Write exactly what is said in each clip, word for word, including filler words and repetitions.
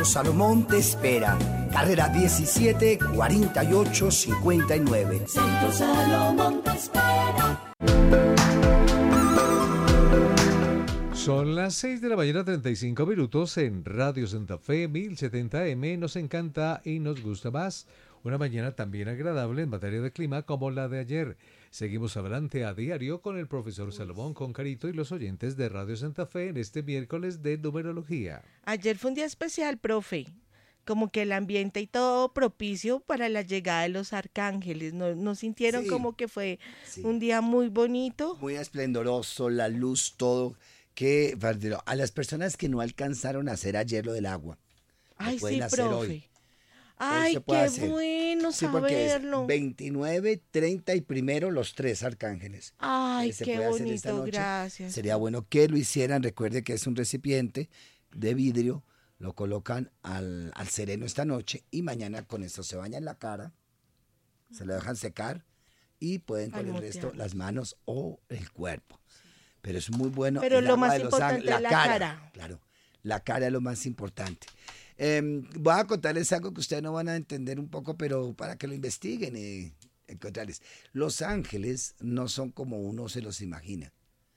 Salomón te espera. Carrera diecisiete cuarenta y ocho cincuenta y nueve. Centro Salomón te espera. Son las seis de la mañana, treinta y cinco minutos en Radio Santa Fe mil setenta eme. Nos encanta y nos gusta más. Una mañana también agradable en materia de clima como la de ayer. Seguimos adelante a diario con el profesor Salomón Concarito y los oyentes de Radio Santa Fe en este miércoles de numerología. Ayer fue un día especial, profe. Como que el ambiente y todo propicio para la llegada de los arcángeles. ¿No, no sintieron Sí, como que fue sí. un día muy bonito? Muy esplendoroso, la luz, todo. Que a las personas que no alcanzaron a hacer ayer lo del agua, lo Ay, pueden sí, hacer profe. hoy. Ay, se puede qué hacer. bueno Sí, porque saberlo. es veintinueve, treinta y primero los tres arcángeles. Ay, Eh, se qué puede hacer esta bonito, noche. gracias. Sería bueno que lo hicieran. Recuerde que es un recipiente de vidrio. Lo colocan al, al sereno esta noche y mañana con esto se bañan la cara, se lo dejan secar y pueden con el resto las manos o el cuerpo. Pero es muy bueno. Pero el lo agua más de los importante ángeles, es la cara. Claro, la cara es lo más importante. Eh, voy a contarles algo que ustedes no van a entender un poco, pero para que lo investiguen y encontrarles. Los ángeles no son como uno se los imagina.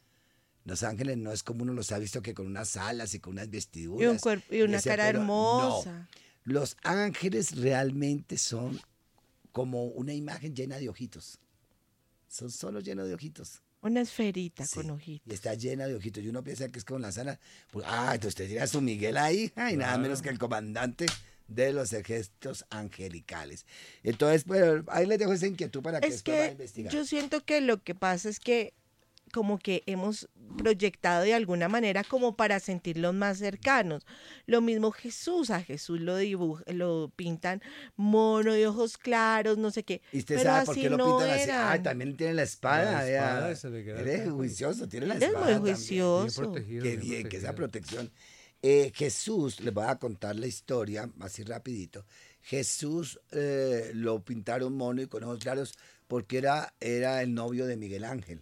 Los ángeles no es como uno los ha visto, que con unas alas y con unas vestiduras. Y, un cuerpo, y una ese cara pelo. hermosa. No. Los ángeles realmente son como una imagen llena de ojitos. Son solo llenos de ojitos. Una esferita Sí, con ojitos. y está llena de ojitos. Y uno piensa que es con la sana. Pues, ah, entonces usted tiene a su Miguel ahí. Ay, nada menos que el comandante de los ejércitos angelicales. Entonces, pues, ahí les dejo esa inquietud para que Es después vayan a que investigar. yo siento que lo que pasa es que como que hemos proyectado de alguna manera como para sentirlos más cercanos. Lo mismo Jesús, a Jesús lo dibujan, lo pintan mono de ojos claros, no sé qué. ¿Y usted pero sabe por así qué lo no pintan así? eran. Ah, también tiene la espada. La espada, vea. ese le queda Eres acá. juicioso, tiene la Él es espada muy también. juicioso. Bien protegido, Qué bien bien, que protegido. esa protección. Eh, Jesús, les voy a contar la historia, así rapidito. Jesús eh, lo pintaron mono y con ojos claros porque era, era el novio de Miguel Ángel.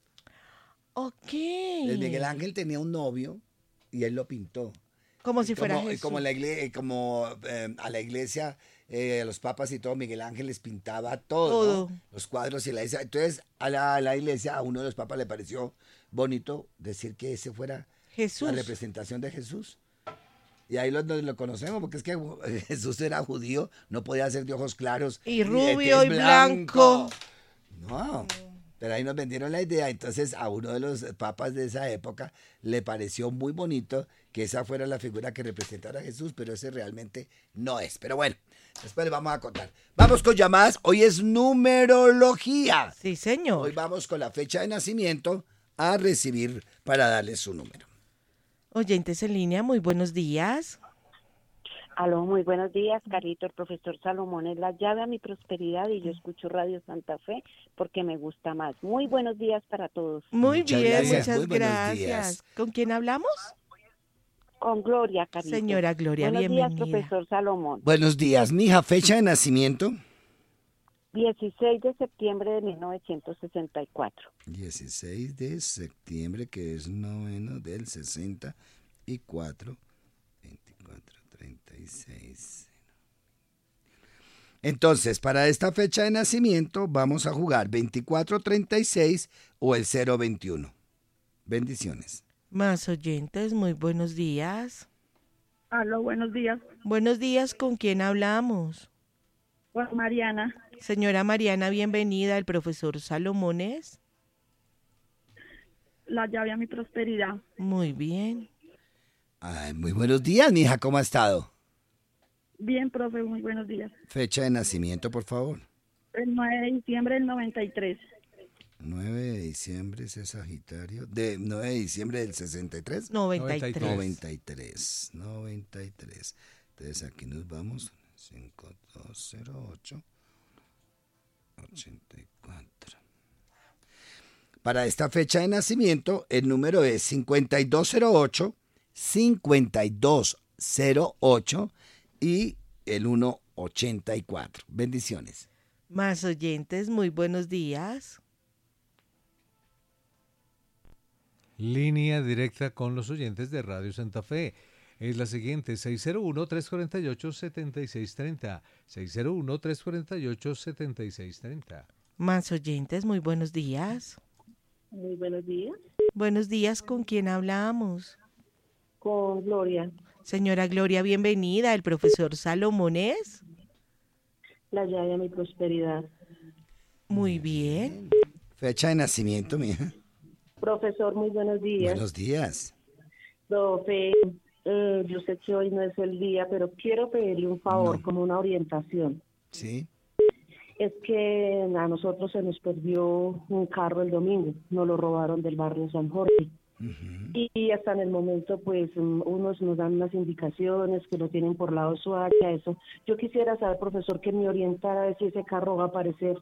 Ok. El Miguel Ángel tenía un novio y él lo pintó. Como Y si fuera como, y Jesús. como, la igle- como eh, a la iglesia, eh, a los papas y todo, Miguel Ángel les pintaba todo, Todo. ¿no? Los cuadros y la iglesia. Entonces, a la, a la iglesia, a uno de los papas le pareció bonito decir que ese fuera Jesús. la representación de Jesús. Y ahí lo, lo conocemos, porque es que Jesús era judío, no podía ser de ojos claros. Y ni de rubio tez y blanco. No, pero ahí nos vendieron la idea. Entonces a uno de los papas de esa época le pareció muy bonito que esa fuera la figura que representara a Jesús, pero ese realmente no es. Pero bueno, después le vamos a contar. Vamos con llamadas. Hoy es numerología. Sí, señor. Hoy vamos con la fecha de nacimiento a recibir para darle su número. Oyentes en línea, muy buenos días. Aló, muy buenos días, Carito. El profesor Salomón es la llave a mi prosperidad y yo escucho Radio Santa Fe porque me gusta más. Muy buenos días para todos. Muy Muchas bien, gracias, muchas muy buenos gracias. días. ¿Con quién hablamos? Con Gloria, Carito. Señora Gloria, buenos bienvenida. días, profesor Salomón. Buenos días, mija. Fecha de nacimiento. dieciséis de septiembre de mil novecientos sesenta y cuatro. dieciséis de septiembre, que es noveno del sesenta y cuatro. veinticuatro, treinta y seis. Entonces, para esta fecha de nacimiento vamos a jugar veinticuatro, treinta y seis o el cero veintiuno. Bendiciones. Más oyentes, muy buenos días. Aló, buenos días. Buenos días, ¿con quién hablamos? Juan Mariana, Señora Mariana, bienvenida. El profesor Salomones. la llave a mi prosperidad. Muy bien. Ay, muy buenos días, mija. ¿Cómo ha estado? Bien, profe, muy buenos días. Fecha de nacimiento, por favor. El nueve de diciembre del noventa y tres. nueve de diciembre, ese es Sagitario. De nueve de diciembre del sesenta y tres. noventa y tres. noventa y tres. noventa y tres. Entonces aquí nos vamos. cinco dos cero ocho ochenta y cuatro. Para esta fecha de nacimiento, el número es cincuenta y dos cero ocho, cincuenta y dos cero ocho y el ciento ochenta y cuatro. Bendiciones. Más oyentes, muy buenos días. Línea directa con los oyentes de Radio Santa Fe. es la siguiente, seis cero uno, tres cuatro ocho, siete seis tres cero, seis cero uno, tres cuatro ocho, siete seis tres cero. Más oyentes, muy buenos días. Muy buenos días. Buenos días, ¿con quién hablamos? Con Gloria, Señora Gloria, bienvenida. El profesor Salomón es. la llave a mi prosperidad. Muy bien. Fecha de nacimiento, mija. Profesor, muy buenos días. Buenos días. Profe, eh, yo sé que hoy no es el día, pero quiero pedirle un favor, No. como una orientación. Sí. Es que a nosotros se nos perdió un carro el domingo, nos lo robaron del barrio San Jorge. Ujú. Y hasta en el momento, pues, mm, unos nos dan unas indicaciones que lo tienen por lado Suárez, eso. Yo quisiera saber, profesor, que me orientara a ver si ese carro va a aparecer.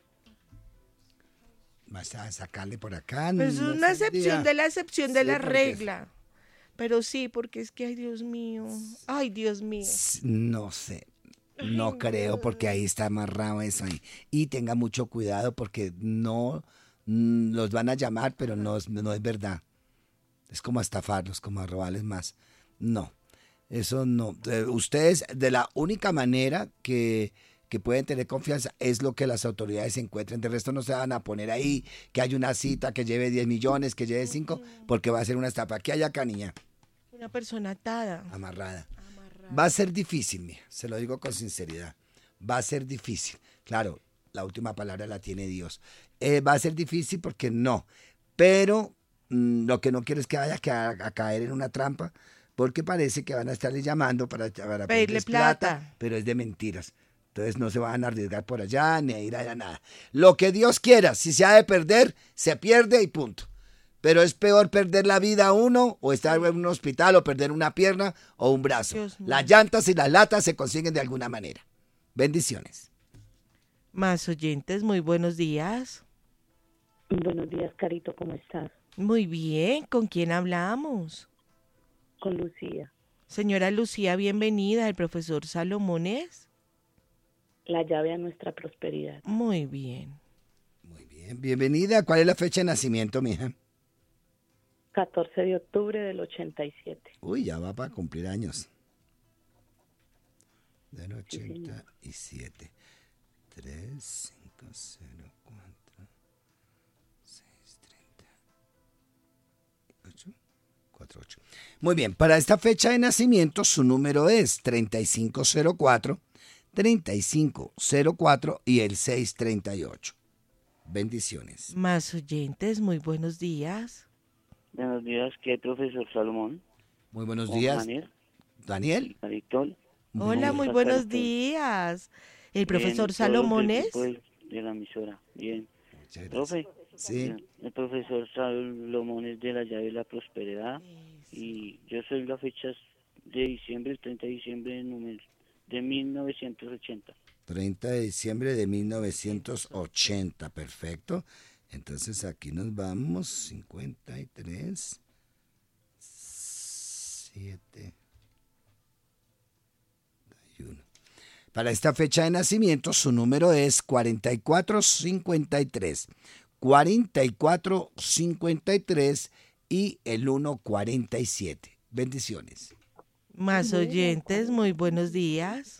Vas a sacarle por acá. Pues es no una es el excepción día. de la excepción de Sí, la porque- regla. Pero sí, porque es que, ay, Dios mío. Ay, Dios mío. S- No sé. No creo porque ahí está amarrado eso ahí. Y tenga mucho cuidado porque no mm, los van a llamar, pero no, es- no es verdad. Es como a estafarlos, como a robarles más. No, eso no. Eh, ustedes, de la única manera que, que pueden tener confianza es lo que las autoridades encuentren. De resto no se van a poner ahí que hay una cita que lleve diez millones, que lleve cinco, porque va a ser una estafa. ¿Qué hay acá, niña? Una persona atada. Amarrada. Va a ser difícil, mija, se lo digo con sinceridad. Va a ser difícil. Claro, la última palabra la tiene Dios. Eh, va a ser difícil porque no. Pero mm, lo que no quiero es que vaya a, ca- a caer en una trampa, porque parece que van a estarle llamando para, para Pedirle pedirles plata. pero es de mentiras. Entonces no se van a arriesgar por allá, ni a ir allá, nada. Lo que Dios quiera, si se ha de perder, se pierde y punto. Pero es peor perder la vida a uno o estar en un hospital o perder una pierna o un brazo. Dios mío. Las llantas y las latas se consiguen de alguna manera. Bendiciones. Más oyentes, muy buenos días. Buenos días, Carito, ¿cómo estás? Muy bien, ¿con quién hablamos? Con Lucía. Señora Lucía, bienvenida. El profesor Salomón es. La llave a nuestra prosperidad. Muy bien. Muy bien, bienvenida. ¿Cuál es la fecha de nacimiento, mija? catorce de octubre del ochenta y siete. Uy, ya va para cumplir años. Del ochenta y siete. tres, cinco, cero, cuatro, seis, treinta y ocho, cuatro, ocho. Muy bien, para esta fecha de nacimiento su número es treinta y cinco cero cuatro, treinta y cinco cero cuatro y el seis treinta y ocho. Bendiciones. Más oyentes, muy buenos días. Buenos días, ¿qué profesor Salomón? Muy buenos Con días. Daniel, Daniel. Caricol. Hola, muy estás, buenos Carito? días. El Bien, profesor todo Salomón el es. equipo del- de la emisora. Bien. Muchas gracias. Profe, Sí. el profesor Salomón es de la llave de la prosperidad y yo soy la fecha de diciembre, el treinta de diciembre de, número- de mil novecientos ochenta. treinta de diciembre de mil novecientos ochenta, perfecto. Entonces aquí nos vamos, cincuenta y tres, siete y uno. Para esta fecha de nacimiento su número es cuarenta y cuatro cincuenta y tres, cuarenta y cuatro cincuenta y tres y el ciento cuarenta y siete. Bendiciones. Más oyentes, muy buenos días.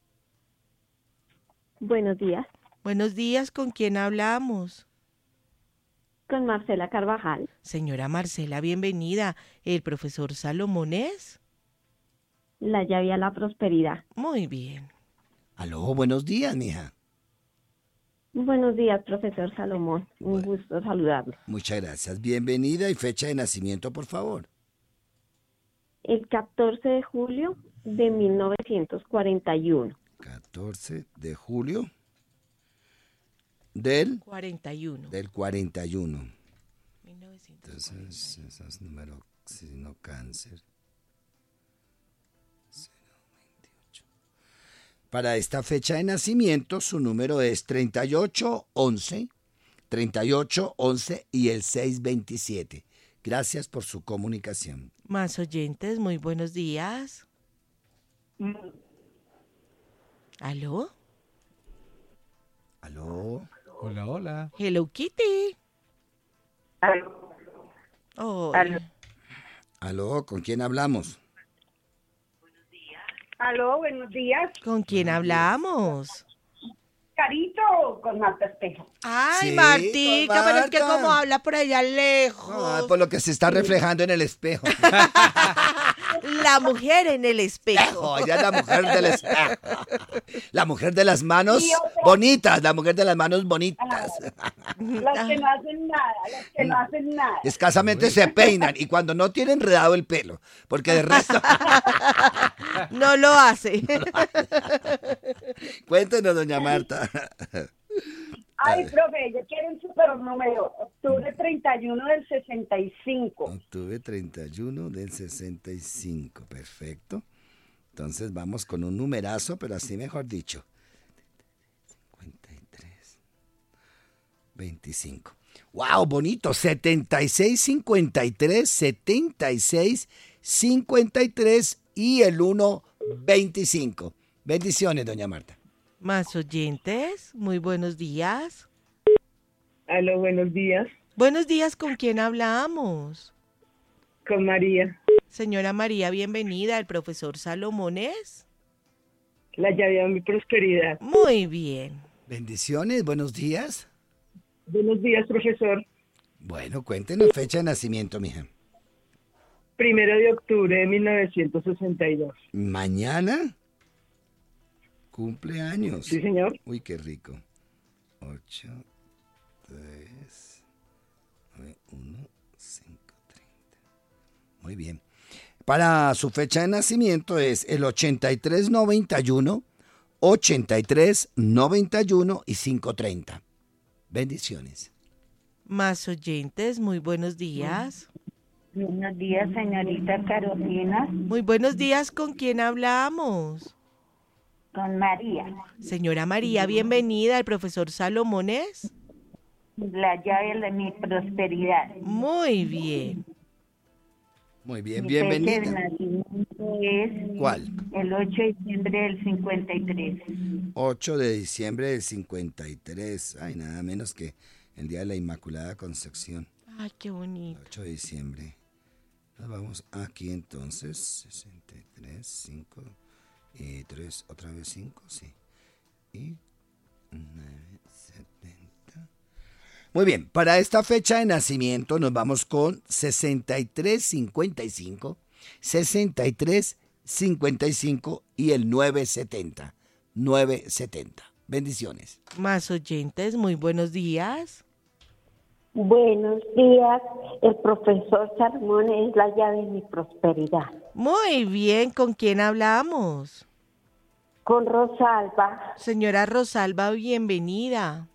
Buenos días, Buenos días, ¿con quién hablamos? con Marcela Carvajal. Señora Marcela, bienvenida. El profesor Salomón es. La llave a la prosperidad. Muy bien. Aló, buenos días, mija. Buenos días, profesor Salomón. Un gusto saludarlo. Muchas gracias. Bienvenida y fecha de nacimiento, por favor. El catorce de julio de mil novecientos cuarenta y uno. catorce de julio del, cuarenta y uno. del cuarenta y uno. mil novecientos. Entonces, esos números, si no cáncer. cero veintiocho. Para esta fecha de nacimiento, su número es treinta y ocho once, treinta y ocho once y el seis veintisiete. Gracias por su comunicación. Más oyentes, muy buenos días. ¿Aló? Aló. Hola, hola. Hello Kitty. Oh, Aló, ¿con quién hablamos? Aló, buenos días. ¿Con quién hablamos? Carito, con Marta Espejo. Ay, Sí, Martica, con pero es que Marta. como habla por allá lejos. Ah, por lo que se está reflejando en el espejo. La mujer en el espejo. Oh, ella es la mujer del espejo. La mujer de las manos Sí, o sea- bonitas, la mujer de las manos bonitas. Las que no hacen nada, las que no hacen nada. Escasamente se peinan y cuando no tienen enredado el pelo, porque de resto... No lo hace. Cuéntenos, doña Marta. Ay, profe, yo quiero un super número. Octubre treinta y uno del sesenta y cinco. Octubre treinta y uno del sesenta y cinco, perfecto. Entonces vamos con un numerazo, pero así mejor dicho. cincuenta y tres, veinticinco. ¡Wow! Bonito. setenta y seis, cincuenta y tres, setenta y seis, cincuenta y tres y el uno, veinticinco. Bendiciones, doña Marta. Más oyentes, muy buenos días. Aló, buenos días. Buenos días, ¿con quién hablamos? Con María. Señora María, bienvenida. ¿El profesor Salomón es? La llave a mi prosperidad. Muy bien. Bendiciones, buenos días. Buenos días, profesor. Bueno, cuéntenos fecha de nacimiento, mija. Primero de octubre de mil novecientos sesenta y dos. Mañana cumpleaños. Sí, señor. Uy, qué rico. ocho, tres, nueve, uno, cinco, treinta. Muy bien. Para su fecha de nacimiento es el ochenta y tres noventa y uno, ochenta y tres noventa y uno y quinientos treinta. Bendiciones. Más oyentes, muy buenos días. Buenos días, señorita Carolina, Muy buenos días, ¿con quién hablamos? con María. Señora María, bienvenida. ¿El profesor Salomón es? La llave de mi prosperidad. Muy bien. Muy bien, Mi fecha de bienvenida. nacimiento es ¿Cuál? el ocho de diciembre del cincuenta y tres. ocho de diciembre del cincuenta y tres. Ay, nada menos que el día de la Inmaculada Concepción. Ay, qué bonito. ocho de diciembre. Nos vamos aquí entonces. sesenta y tres, cinco y tres, otra vez cinco, sí. Y nueve, setenta. Muy bien, para esta fecha de nacimiento nos vamos con sesenta y tres cincuenta y cinco, sesenta y tres cincuenta y cinco y el nueve setenta. nueve setenta. Bendiciones. Más oyentes, muy buenos días. Buenos días, el profesor Salomón es la llave de mi prosperidad. Muy bien, ¿con quién hablamos? Con Rosalba, Señora Rosalba, bienvenida.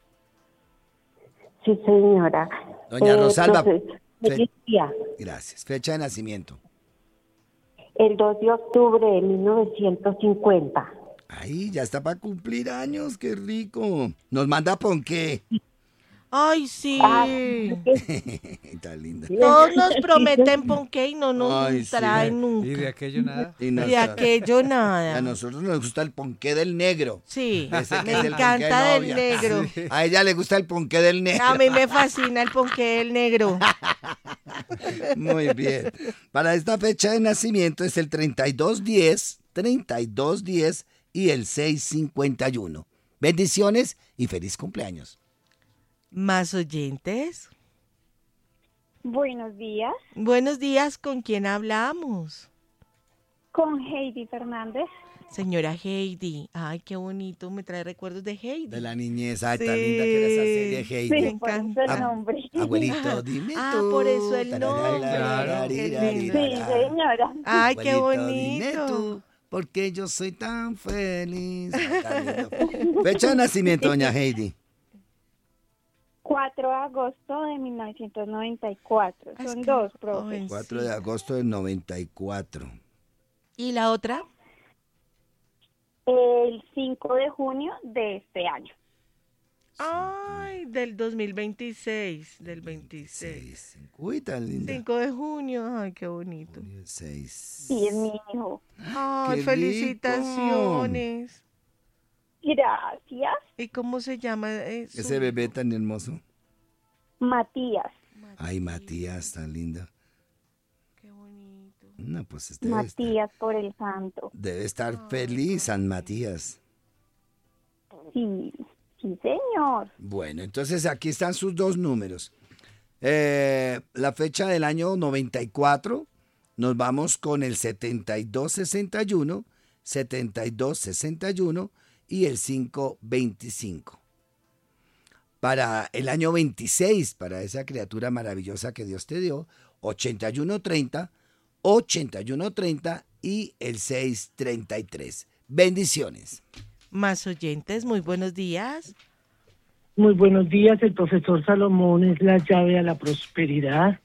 sí señora. Doña Rosalba, profe- fe- feliz día. Gracias. Fecha de nacimiento. El dos de octubre de mil novecientos cincuenta. Ay, ya está para cumplir años, qué rico. Nos manda ponqué. Ay, sí. Está linda. Todos nos prometen ponqué y no nos Ay, sí. traen ¿Y nunca. de aquello nada? Y no De está- aquello A nada. nosotros nos gusta el ponqué del negro. Sí, Ese que me es el encanta ponqué de del novia. negro. A ella le gusta el ponqué del negro. A mí me fascina el ponqué del negro. Muy bien. Para esta fecha de nacimiento es el treinta y dos diez, treinta y dos diez y el seis cincuenta y uno. Bendiciones y feliz cumpleaños. Más oyentes. Buenos días, Buenos días, ¿con quién hablamos? con Heidi Fernández. Señora Heidi. Ay, qué bonito, me trae recuerdos de Heidi. De la niñez, ay, tan Sí. linda que era esa serie, Heidi. Me Sí, por eso encanta. el nombre. Abuelito, dime Ah, tú. por eso el nombre. Tararara, Qué rira, lindo. Sí, rira. señora. Ay, qué Abuelito, dime bonito. tú, ¿por qué yo soy tan feliz? Ay, tan lindo. Fecha de nacimiento, doña Heidi. cuatro de agosto de mil novecientos noventa y cuatro. Es Son que- dos, profe. joven. cuatro de agosto del noventa y cuatro. ¿Y la otra? El cinco de junio de este año. Ay, del dos mil veintiséis, del veintiséis. Seis. Uy, tan linda. cinco de junio, ay, qué bonito. Seis. Sí, es mi hijo. Ay, ¡Qué felicitaciones. Gracias. ¿Y cómo se llama eso? Ese bebé tan hermoso. Matías. Ay, Matías, tan lindo. Qué bonito. No, pues debe, Matías por el santo. debe estar feliz San Matías. Sí, sí, señor. Bueno, entonces aquí están sus dos números. Eh, la fecha del año noventa y cuatro, nos vamos con el setenta y dos sesenta y uno, setenta y dos sesenta y uno y el quinientos veinticinco. Para el año veintiséis, para esa criatura maravillosa que Dios te dio, ochenta y uno treinta, ochenta y uno treinta y el seiscientos treinta y tres. Bendiciones. Más oyentes, muy buenos días. Muy buenos días, el profesor Salomón es la llave a la prosperidad.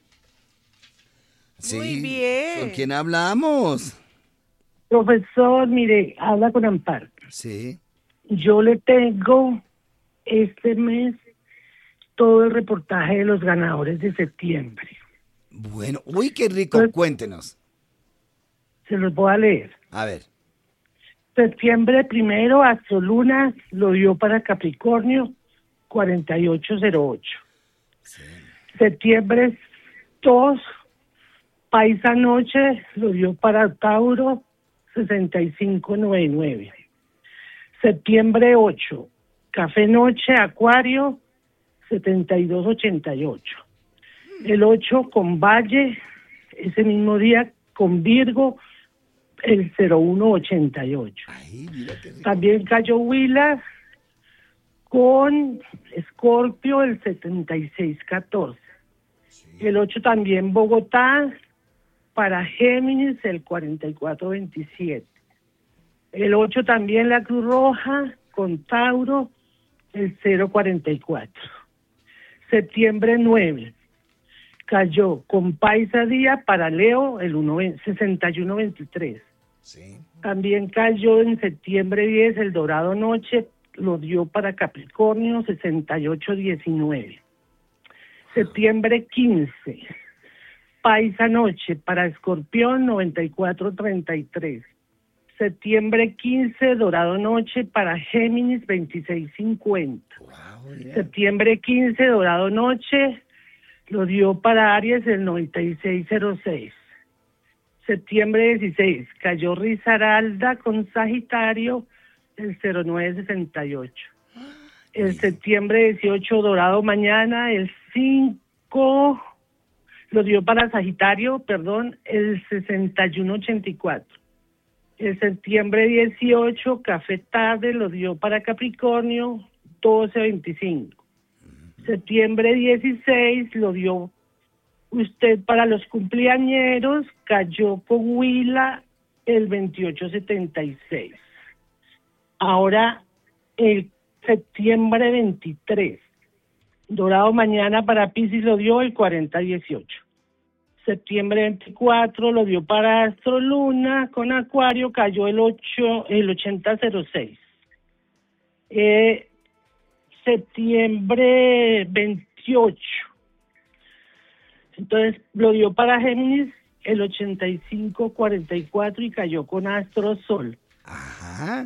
Sí, Muy bien. ¿con quién hablamos? Profesor, mire, habla con Amparo. Sí. Yo le tengo este mes todo el reportaje de los ganadores de septiembre. Bueno, uy, qué rico, Pues- cuéntenos. Se los voy a leer. A ver. Septiembre primero, Astroluna lo dio para Capricornio, cuarenta y ocho cero ocho. Sí. Septiembre dos, Paisa Noche lo dio para Tauro, sesenta y cinco noventa y nueve. Septiembre ocho, Café Noche, Acuario, setenta y dos ochenta y ocho. El ocho con Valle, ese mismo día con Virgo, el cero uno ochenta y ocho. Ay, mira qué rico. También cayó Huila con Escorpio, el setenta y seis catorce. El ocho también Bogotá, para Géminis, el cuarenta y cuatro veintisiete. El ocho también la Cruz Roja, con Tauro, el cero cuarenta y cuatro. Septiembre nueve, cayó con Paisa Día para Leo, el uno sesenta y uno veintitrés. Sí. También cayó en septiembre diez el Dorado Noche, lo dio para Capricornio, sesenta y ocho diecinueve. Septiembre quince, Paisa Noche para Escorpión, noventa y cuatro treinta y tres. Septiembre quince, Dorado Noche para Géminis, veintiséis cincuenta. Wow, yeah. Septiembre quince, Dorado Noche, lo dio para Aries, el noventa y seis cero seis. Septiembre dieciséis, cayó Risaralda con Sagitario, el cero nueve sesenta y ocho. El septiembre dieciocho, Dorado Mañana, el cinco, lo dio para Sagitario, perdón, el sesenta y uno ochenta y cuatro. El septiembre dieciocho, Café Tarde, lo dio para Capricornio, doce veinticinco. Septiembre dieciséis, lo dio usted para los cumpleañeros, cayó con Huila el veintiocho setenta y seis. Ahora, el septiembre veintitrés, Dorado Mañana para Piscis lo dio el cuarenta dieciocho. Septiembre veinticuatro lo dio para Astroluna, con Acuario cayó el ocho, el ochenta cero seis. Eh, septiembre veintiocho, entonces lo dio para Géminis el ochenta y cinco cuarenta y cuatro y cayó con Astro Sol. Ajá.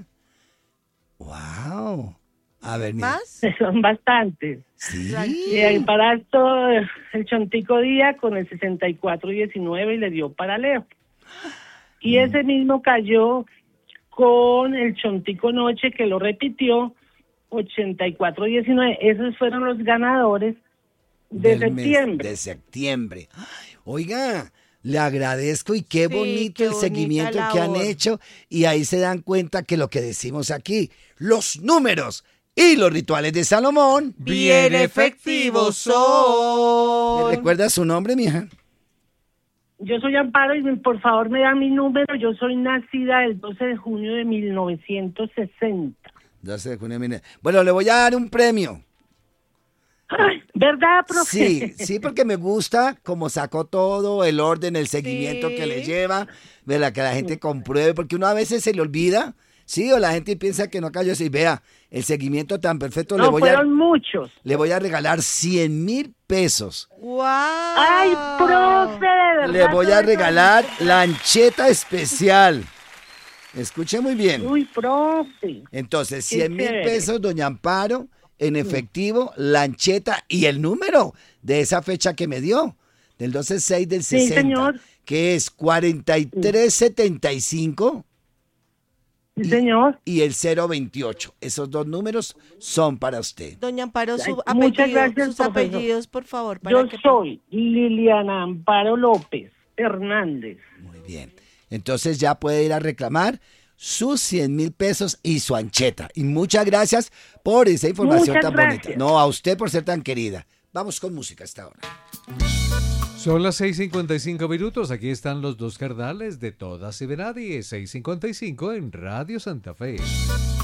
Wow. A ver, mira. ¿Más? Son bastantes. Sí. Y ahí para esto, el Chontico Día con el sesenta y cuatro diecinueve y le dio para Leo. Y ese mismo cayó con el Chontico Noche que lo repitió, ochenta y cuatro diecinueve. Esos fueron los ganadores de Del mes septiembre. de septiembre. Ay, oiga, le agradezco y qué Sí, bonito qué el bonita seguimiento que han labor. hecho. Y ahí se dan cuenta que lo que decimos aquí, los números y los rituales de Salomón. Bien efectivos son. ¿Me recuerda su nombre, mija? Yo soy Amparo y por favor me da mi número. Yo soy nacida el doce de junio de mil novecientos sesenta. doce de junio. Mire. Bueno, le voy a dar un premio. Ay, ¿verdad, profe? Sí, sí, porque me gusta cómo sacó todo, el orden, el seguimiento Sí. que le lleva, ¿verdad? Que la gente compruebe, porque uno a veces se le olvida, sí, o la gente piensa que no cayó así. Vea, el seguimiento tan perfecto, le No, voy fueron a muchos. le voy a regalar cien mil pesos. ¡Wow! Ay, profe, de verdad. Le voy a todo regalar eso- lancheta especial. Escuche muy bien. Uy, profe. Entonces, Qué cien mil chévere. pesos, doña Amparo, en efectivo, lancheta y el número de esa fecha que me dio. Del doce seis del Sí, sesenta. señor. Que es cuarenta y tres setenta y cinco. Sí, señor. Y el cero veintiocho. Esos dos números son para usted. Doña Amparo, su Ay, muchas apellido, gracias, sus profesor. apellidos, por favor. Para Yo que... soy Liliana Amparo López Hernández. Muy bien. Entonces ya puede ir a reclamar sus cien mil pesos y su ancheta. Y muchas gracias por esa información Muchas tan gracias. bonita. No, a usted por ser tan querida. Vamos con música hasta ahora. Son las seis cincuenta y cinco minutos. Aquí están los dos cardales de todas y de nadie. seis cincuenta y cinco en Radio Santa Fe.